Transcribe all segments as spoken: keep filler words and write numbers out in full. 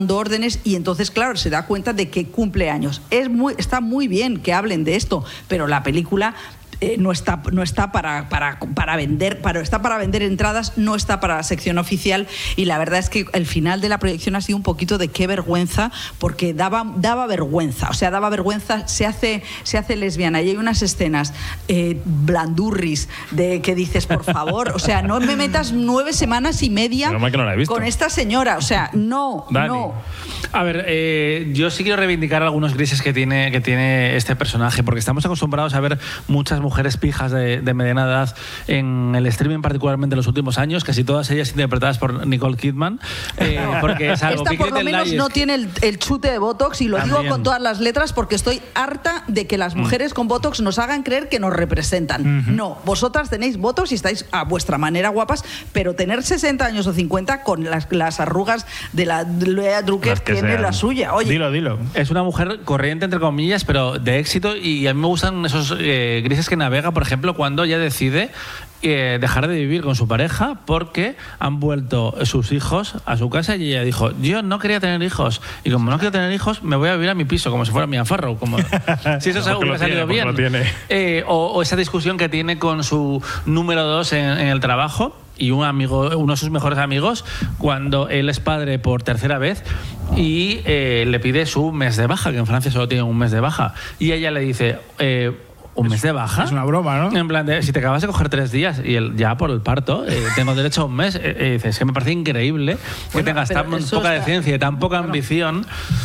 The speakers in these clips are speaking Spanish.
órdenes y entonces, claro, se da cuenta de que cumple años. Es muy, está muy bien que hablen de esto, pero la película... Eh, no está, no está para, para, para vender, para, está para vender entradas, no está para la sección oficial, y la verdad es que el final de la proyección ha sido un poquito de qué vergüenza, porque daba, daba vergüenza, o sea, daba vergüenza, se hace, se hace lesbiana y hay unas escenas eh, blandurris de que dices, por favor, o sea, no me metas nueve semanas y media que no la he visto. Con esta señora, o sea, no, Dani. no. A ver, eh, yo sí quiero reivindicar algunos grises que tiene, que tiene este personaje, porque estamos acostumbrados a ver muchas mujeres mujeres pijas de, de mediana edad en el streaming, particularmente en los últimos años, casi todas ellas interpretadas por Nicole Kidman, eh, porque es algo Esta por lo menos no tiene el, el chute de Botox, y lo También. digo con todas las letras porque estoy harta de que las mujeres mm. con Botox nos hagan creer que nos representan. Mm-hmm. No, vosotras tenéis Botox y estáis a vuestra manera guapas, pero tener sesenta años o cincuenta con las, las arrugas de la Lea Drucker que tiene sean. la suya. Oye, dilo, dilo. Es una mujer corriente, entre comillas, pero de éxito, y a mí me gustan esos eh, grises que navega, por ejemplo, cuando ella decide eh, dejar de vivir con su pareja porque han vuelto sus hijos a su casa, y ella dijo, yo no quería tener hijos, y como no quiero tener hijos, me voy a vivir a mi piso, como si fuera Mia Farrow, como si eso es algo que ha salido bien. Eh, o, o esa discusión que tiene con su número dos en, en el trabajo, y un amigo, uno de sus mejores amigos, cuando él es padre por tercera vez y eh, le pide su mes de baja, que en Francia solo tienen un mes de baja, y ella le dice, eh, ¿un mes de baja? Es una broma, ¿no? En plan de, si te acabas de coger tres días y el, ya por el parto, eh, tengo derecho a un mes, eh, eh, dices, que me parece increíble que bueno, tengas tan poca está... decencia y tan poca bueno. ambición.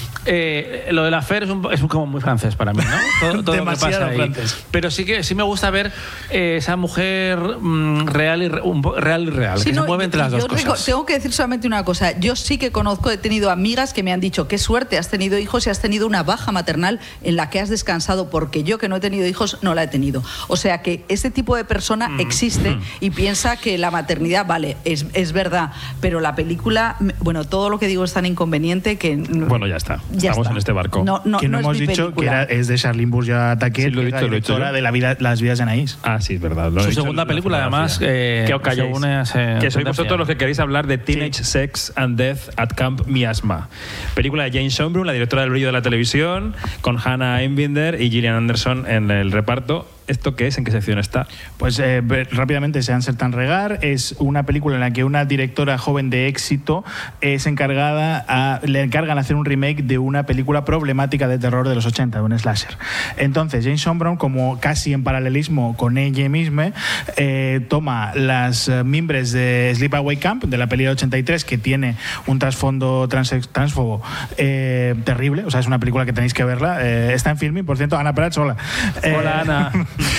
Eh, lo de la Fer es, un, es un, como muy francés para mí, ¿no? Todo, todo Demasiado lo que pasa ahí. francés. Pero sí que sí me gusta ver eh, esa mujer mm, real, y re, un, real y real, sí, que no, se mueve entre las dos cosas. Tengo que decir solamente una cosa. Yo sí que conozco, he tenido amigas que me han dicho, qué suerte, has tenido hijos y has tenido una baja maternal en la que has descansado, porque yo, que no he tenido hijos, no la he tenido. O sea que ese tipo de persona mm. existe mm. y piensa que la maternidad, vale, es, es verdad, pero la película, bueno, todo lo que digo es tan inconveniente que... Bueno, ya está. Ya Estamos está. en este barco. No, no, que no, no hemos es dicho película. Que era, es de Charlene Bourgeois Taquet, sí, lo he dicho, la directora de la vida, Las vidas de Anaïs. Ah, sí, es verdad. Su segunda película, además, eh, que os calléis. Une que sois vosotros los que queréis hablar de Teenage sí. Sex and Death at Camp Miasma. Película de Jane Schonbrun, la directora del brillo de la televisión, con Hannah Einbinder y Gillian Anderson en el reparto. ¿Esto qué es? ¿En qué sección está? Pues eh, rápidamente, Sean Sertan Regar es una película en la que una directora joven de éxito es encargada a, le encargan hacer un remake de una película problemática de terror de los ochenta, de un slasher. Entonces Jane Schonbrun, como casi en paralelismo con ella misma, eh, toma las eh, mimbres de Sleepaway Camp, de la peli de ochenta y tres, que tiene un trasfondo trans, transfobo eh, terrible, o sea, es una película que tenéis que verla, eh, está en Filmin, por cierto, Ana Prats, hola. Eh, hola, Ana.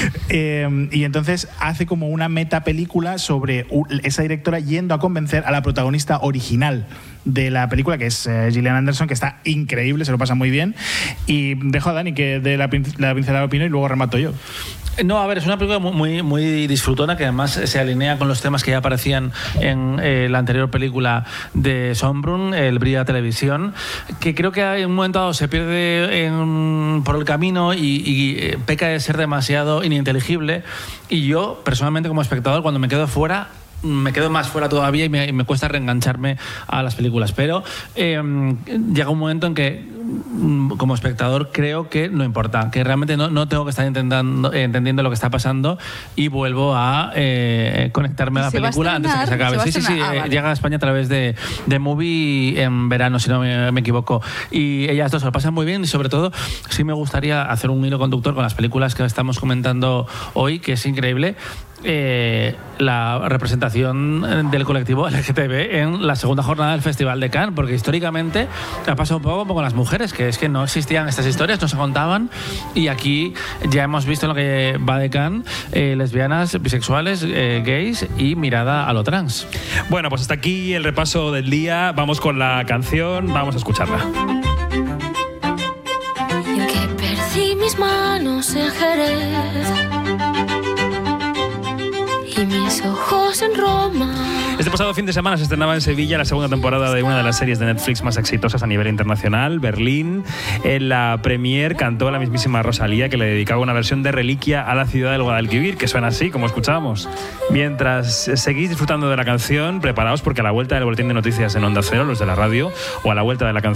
Eh, y entonces hace como una metapelícula sobre esa directora yendo a convencer a la protagonista original de la película, que es eh, Gillian Anderson, que está increíble, se lo pasa muy bien. Y dejo a Dani que dé la, la pincelada de opinión y luego remato yo. No, a ver, es una película muy, muy disfrutona, que además se alinea con los temas que ya aparecían en eh, la anterior película de Schonbrun, El brillo de la televisión, que creo que en un momento dado se pierde en, por el camino y, y peca de ser demasiado ininteligible, y yo, personalmente, como espectador, cuando me quedo fuera, me quedo más fuera todavía y me, y me cuesta reengancharme a las películas, pero eh, llega un momento en que como espectador creo que no importa, que realmente no, no tengo que estar intentando, eh, entendiendo lo que está pasando, y vuelvo a eh, conectarme a la película antes de que se acabe. Sí, sí, sí, ah, vale. Llega a España a través de, de Movie en verano, si no me, me equivoco, y ellas dos se lo pasan muy bien, y sobre todo sí me gustaría hacer un hilo conductor con las películas que estamos comentando hoy, que es increíble. Eh, la representación del colectivo L G T B en la segunda jornada del Festival de Cannes, porque históricamente ha pasado un poco como con las mujeres, que es que no existían estas historias, no se contaban, y aquí ya hemos visto en lo que va de Cannes eh, lesbianas, bisexuales, eh, gays y mirada a lo trans. Bueno, pues hasta aquí el repaso del día. Vamos con la canción, vamos a escucharla. En que perdí mis manos en Jerez y mis ojos en Roma. Esta Este pasado fin de semana se estrenaba en Sevilla la segunda temporada de una de las series de Netflix más exitosas a nivel internacional, Berlín. En la premier cantó la mismísima Rosalía, que le dedicaba una versión de Reliquia a la ciudad del Guadalquivir, que suena así, como escuchamos. Mientras seguís disfrutando de la canción, preparaos porque a la vuelta del boletín de noticias en Onda Cero, los de la radio, o a la vuelta de la canción